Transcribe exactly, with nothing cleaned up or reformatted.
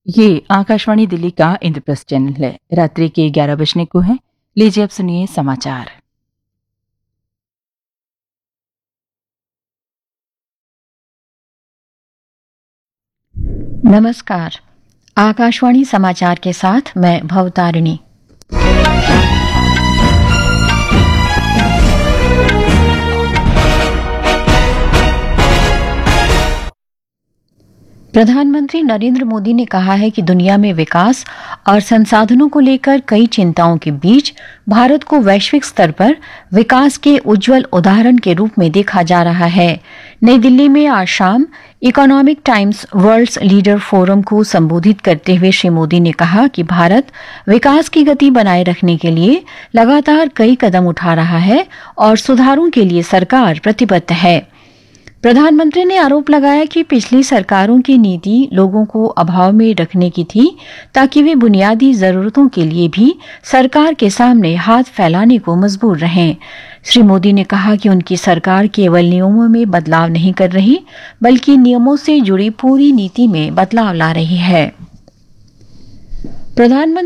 ये आकाशवाणी दिल्ली का इंद्रप्रस्थ चैनल है। रात्रि के ग्यारह बजने को है। लीजिए अब सुनिए समाचार। नमस्कार। आकाशवाणी समाचार के साथ मैं भवतारिणी। प्रधानमंत्री नरेंद्र मोदी ने कहा है कि दुनिया में विकास और संसाधनों को लेकर कई चिंताओं के बीच भारत को वैश्विक स्तर पर विकास के उज्जवल उदाहरण के रूप में देखा जा रहा है। नई दिल्ली में आज शाम economic times world's leader forum को संबोधित करते हुए श्री मोदी ने कहा कि भारत विकास की गति बनाए रखने के लिए लगातार कई कदम उठा रहा है और सुधारों के लिए सरकार प्रतिबद्ध है। प्रधानमंत्री ने आरोप लगाया कि पिछली सरकारों की नीति लोगों को अभाव में रखने की थी, ताकि वे बुनियादी जरूरतों के लिए भी सरकार के सामने हाथ फैलाने को मजबूर रहें। श्री मोदी ने कहा कि उनकी सरकार केवल नियमों में बदलाव नहीं कर रही, बल्कि नियमों से जुड़ी पूरी नीति में बदलाव ला रही है। प्रधानमंत्री